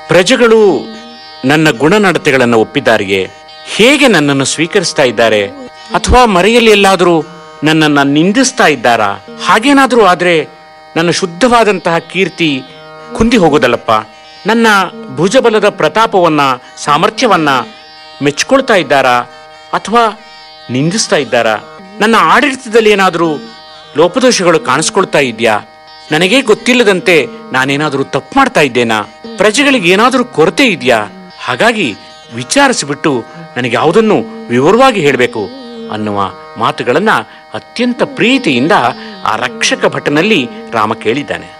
ಪ್ರಜೆಗಳು ನನ್ನ ಗುಣನಡತೆಗಳನ್ನು ಒಪ್ಪಿದ್ದಾರೆಯೇ? ಹೇಗೆ ನನ್ನನ್ನು ಸ್ವೀಕರಿಸ್ತಾ ಇದ್ದಾರೆ? ಅಥವಾ ಮರೆಯಲ್ಲಿ ಎಲ್ಲಾದರೂ ನನ್ನನ್ನು ನಿಂದಿಸ್ತಾ ಇದ್ದಾರಾ? ಹಾಗೇನಾದರೂ ಆದ್ರೆ ನನ್ನ ಶುದ್ಧವಾದಂತಹ ಕೀರ್ತಿ ಕುಂದಿ ಹೋಗೋದಲ್ಲಪ್ಪ. ನನ್ನ ಭುಜಬಲದ ಪ್ರತಾಪವನ್ನ, ಸಾಮರ್ಥ್ಯವನ್ನ ಮೆಚ್ಕೊಳ್ತಾ ಇದ್ದಾರಾ ಅಥವಾ ನಿಂದಿಸ್ತಾ ಇದ್ದಾರಾ? ನನ್ನ ಆಡಳಿತದಲ್ಲಿ ಏನಾದರೂ ಲೋಪದೋಷಗಳು ಕಾಣಿಸ್ಕೊಳ್ತಾ ಇದೆಯಾ? ನನಗೇ ಗೊತ್ತಿಲ್ಲದಂತೆ ನಾನೇನಾದರೂ ತಪ್ಪು ಮಾಡ್ತಾ ಇದ್ದೇನಾ? ಪ್ರಜೆಗಳಿಗೆ ಏನಾದರೂ ಕೊರತೆ ಇದೆಯಾ? ಹಾಗಾಗಿ ವಿಚಾರಿಸಿಬಿಟ್ಟು ನನಗೆ ಯಾವುದನ್ನು ವಿವರವಾಗಿ ಹೇಳಬೇಕು ಅನ್ನುವ ಮಾತುಗಳನ್ನ ಅತ್ಯಂತ ಪ್ರೀತಿಯಿಂದ ಆ ರಕ್ಷಕ ಭಟನಲ್ಲಿ ರಾಮ ಕೇಳಿದ್ದಾನೆ.